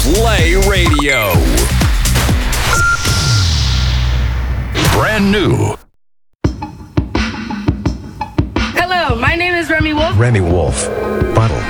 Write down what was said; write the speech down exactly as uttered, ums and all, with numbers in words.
Play Radio. Brand new. Hello, my name is Remy Wolf. Remy Wolf. Bottle.